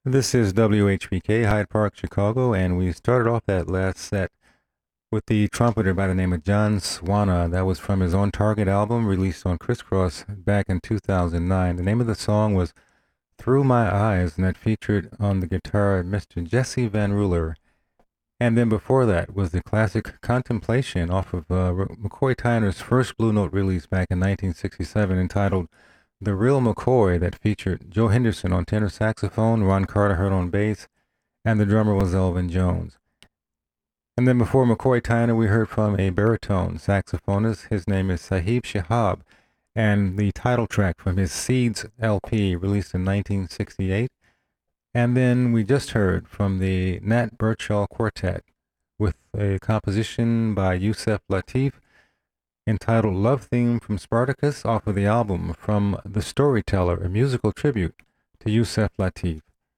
This is WHPK, Hyde Park, Chicago, and we started off that last set with the trumpeter by the name of John Swana. That was from his On Target album released on Crisscross back in 2009. The name of the song was Through My Eyes, and that featured on the guitar Mr. Jesse Van Ruler. And then before that was the classic Contemplation off of McCoy Tyner's first Blue Note release back in 1967 entitled The Real McCoy, that featured Joe Henderson on tenor saxophone, Ron Carter on bass, and the drummer was Elvin Jones. And then before McCoy Tyner, we heard from a baritone saxophonist. His name is Sahib Shihab, and the title track from his Seeds LP released in 1968. And then we just heard from the Nat Birchall Quartet with a composition by Yusef Lateef entitled Love Theme from Spartacus off of the album From the Storyteller, a musical tribute to Yusef Lateef.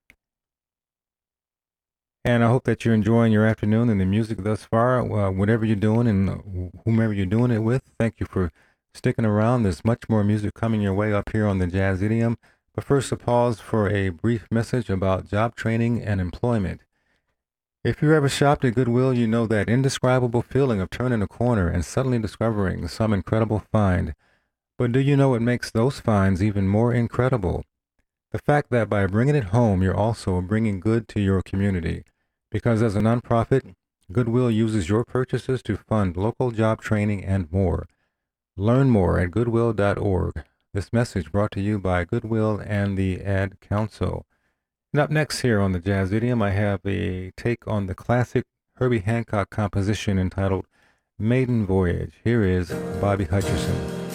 And I hope that you're enjoying your afternoon and the music thus far, whatever you're doing and whomever you're doing it with. Thank you for sticking around. There's much more music coming your way up here on the Jazz Idiom. But first, a pause for a brief message about job training and employment. If you ever shopped at Goodwill, you know that indescribable feeling of turning a corner and suddenly discovering some incredible find. But do you know what makes those finds even more incredible? The fact that by bringing it home, you're also bringing good to your community. Because as a nonprofit, Goodwill uses your purchases to fund local job training and more. Learn more at goodwill.org. This message brought to you by Goodwill and the Ad Council. And up next here on the Jazz Idiom, I have a take on the classic Herbie Hancock composition entitled Maiden Voyage. Here is Bobby Hutcherson.